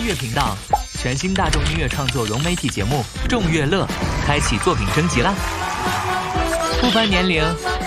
音乐频道全新大众音乐创作融媒体节目《众乐乐》开启作品征集啦！不分年龄，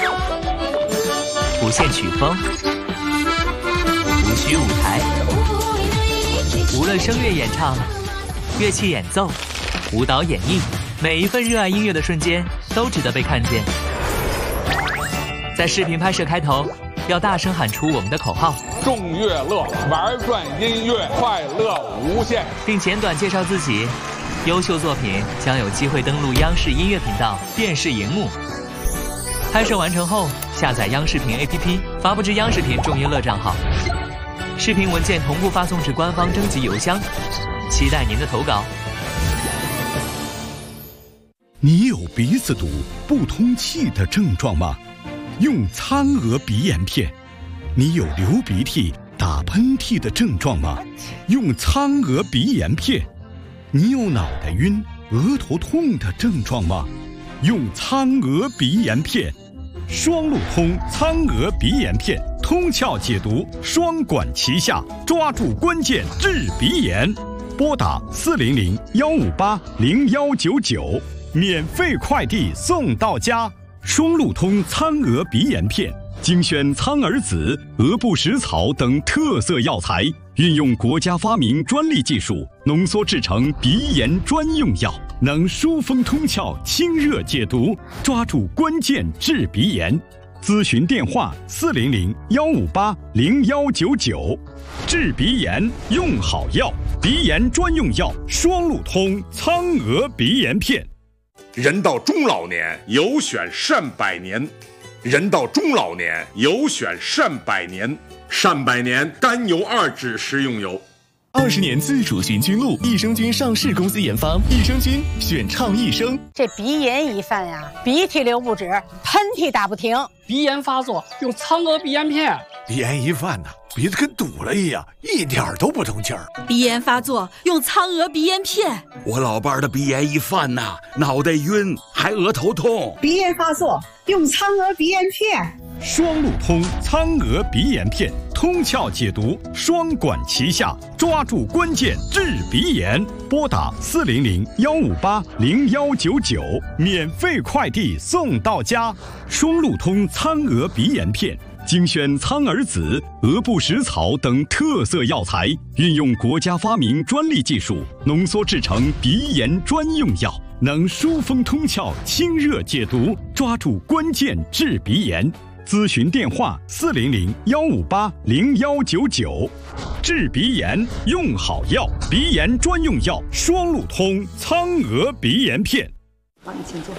不限曲风，无需舞台，无论声乐演唱、乐器演奏、舞蹈演绎，每一份热爱音乐的瞬间都值得被看见。在视频拍摄开头，要大声喊出我们的口号： 众乐乐，玩转音乐，快乐无限， 并简短介绍自己。优秀作品将有机会登录央视音乐频道电视荧幕。拍摄完成后，下载央视频 APP， 发布至央视频众乐乐账号。视频文件同步发送至官方征集邮箱，期待您的投稿。 你有鼻子堵、不通气的症状吗？用苍娥鼻炎片。你有流鼻涕、打喷嚏的症状吗？用苍娥鼻炎片。你有脑袋晕、额头痛的症状吗？用苍娥鼻炎片。双路通苍娥鼻炎片，通窍解毒，双管齐下，抓住关键治鼻炎。拨打400-158-0199，免费快递送到家。双路通苍娥鼻炎片，精选苍耳子、鹅不食草等特色药材，运用国家发明专利技术，浓缩制成鼻炎专用药，能疏风通窍、清热解毒，抓住关键治鼻炎。咨询电话400-158-0199。治鼻炎用好药，鼻炎专用药双路通苍娥鼻炎片。 人到中老年，有选善百年。人到中老年，有选善百年。善百年甘油2酯食用油。 20年自主循菌露，益生菌上市公司研发，益生菌选畅益生。 这鼻炎一犯呀，鼻涕流不止，喷嚏打不停。 鼻炎发作用苍娥鼻炎片。 鼻炎一犯呢，鼻子跟堵了一样，一点都不通气儿。 鼻炎发作用苍娥鼻炎片。 我老伴儿的鼻炎一犯呐，脑袋晕，还额头痛。 鼻炎发作用苍娥鼻炎片。 双路通苍娥鼻炎片，通窍解毒，双管齐下，抓住关键治鼻炎。拨打400-158-0199，免费快递送到家。双路通苍娥鼻炎片，精选苍耳子、鹅不食草等特色药材，运用国家发明专利技术，浓缩制成鼻炎专用药，能疏风通窍、清热解毒，抓住关键治鼻炎。咨询电话400-158-0199。治鼻炎用好药，鼻炎专用药双路通苍娥鼻炎片。 帮你请坐。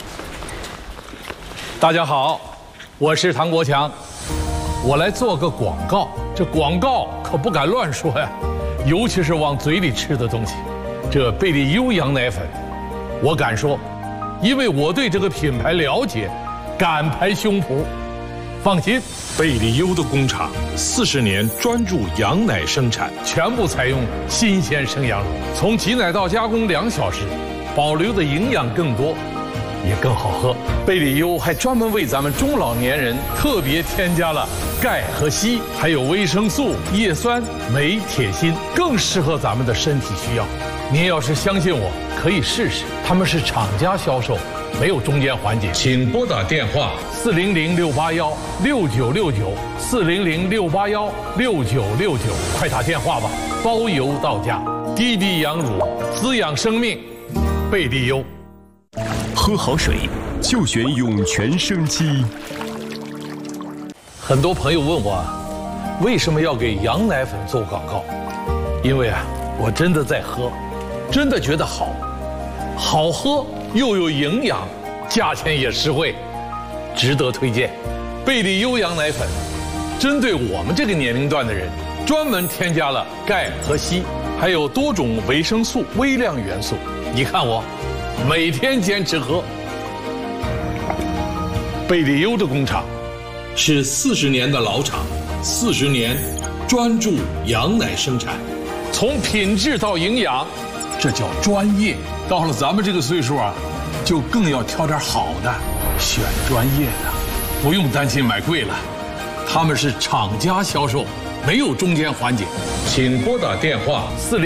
大家好，我是唐国强，我来做个广告。这广告可不敢乱说呀，尤其是往嘴里吃的东西。这贝利优羊奶粉，我敢说，因为我对这个品牌了解，敢拍胸脯。放心， 贝利优的工厂40年专注羊奶生产， 全部采用新鲜生羊乳，从挤奶到加工2小时，保留的营养更多，也更好喝。贝利优还专门为咱们中老年人特别添加了钙和硒，还有维生素、叶酸、镁、铁、锌，更适合咱们的身体需要。您要是相信我，可以试试，他们是厂家销售，没有中间环节。 请拨打电话 400-681-6969，400-681-6969，快打电话吧，包邮到家。低低羊乳，滋养生命，贝利优。 喝好水就选涌泉生机。 很多朋友问我，为什么要给羊奶粉做广告？因为我真的在喝，真的觉得好喝又有营养，价钱也实惠，值得推荐。贝利优羊奶粉针对我们这个年龄段的人，专门添加了钙和硒，还有多种维生素、微量元素。你看我每天坚持喝。贝利优的工厂是40年的老厂，40年专注羊奶生产， 从品质到营养，这叫专业。到了咱们这个岁数就更要挑点好的，选专业的，不用担心买贵了。他们是厂家销售，没有中间环节。 请拨打电话